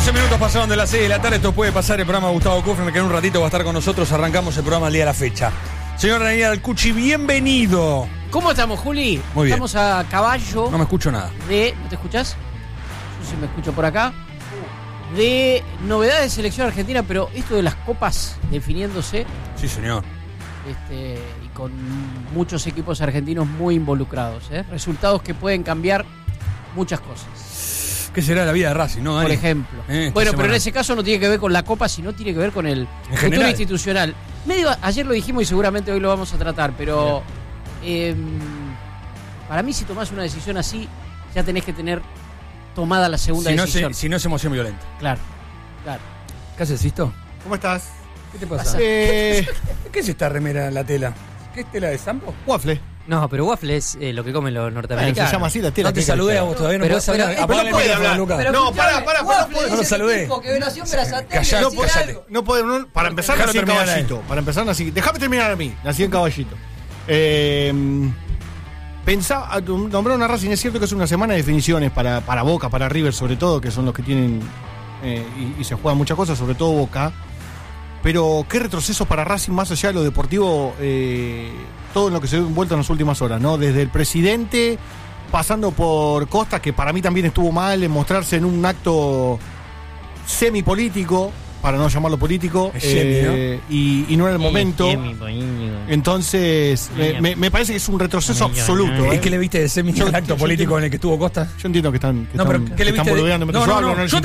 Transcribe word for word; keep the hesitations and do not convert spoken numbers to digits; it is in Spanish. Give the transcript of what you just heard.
catorce minutos pasaron de las seis de la tarde. Esto puede pasar el programa de Gustavo Kufner, que en un ratito va a estar con nosotros. Arrancamos el programa al día de la fecha. Señor Daniel Alcucci, bienvenido. ¿Cómo estamos, Juli? Muy bien. Estamos a caballo. No me escucho nada. De, ¿no te escuchás? Yo sí me escucho por acá. De novedades de selección argentina, pero esto de las copas definiéndose. Sí, señor. Este, y con muchos equipos argentinos muy involucrados, ¿eh? Resultados que pueden cambiar muchas cosas. ¿Qué será la vida de Racing, no, Dani? Por ejemplo. Eh, bueno, semana. pero en ese caso no tiene que ver con la copa, sino tiene que ver con el futuro general. institucional. Medio, ayer lo dijimos y seguramente hoy lo vamos a tratar, pero eh, para mí si tomás una decisión así, ya tenés que tener tomada la segunda si no decisión. Se, si no es emoción violenta. Claro, claro. ¿Qué haces, Sisto? ¿Cómo estás? ¿Qué te pasa? Eh, ¿Qué es esta remera en la tela? ¿Qué es tela de Sampo? waffle. No, pero waffle es eh, lo que comen los Bueno, norteamericanos. se llama así la tela. No te ¿qué saludé querés a vos todavía, no Pero- podés hablar. pero- Apagale pero el puede micrófono, hablar. Lucas. Pero- No, pará, pará, pará, no puede- no saludé. Que Venación Berazategui Callá, decía no puede- algo. No puede, no- para empezar Déjalo nací en terminar a él. caballito. Para empezar nací. Déjame terminar a mí. Nací en caballito. Eh, pensaba, nombraron a Racing, es cierto que es una semana de definiciones para, para Boca, para River sobre todo, que son los que tienen eh, y, y se juegan muchas cosas, sobre todo Boca. Pero qué retroceso para Racing más allá de lo deportivo, eh, todo en lo que se ve envuelto en las últimas horas, ¿no? Desde el presidente, pasando por Costa, que para mí también estuvo mal en mostrarse en un acto semipolítico, para no llamarlo político, Es semi, eh, y, y no era el momento. Semi, boño. Entonces, me, me- me parece que es un retroceso absoluto. ¿Y ¿eh? qué le viste de semi Yo- al acto yo político entiendo- en el que estuvo Costa? Yo entiendo que están, que No, están, pero ¿qué que le están viste de- boludeando mientras No, yo no, hablo, no, no les yo te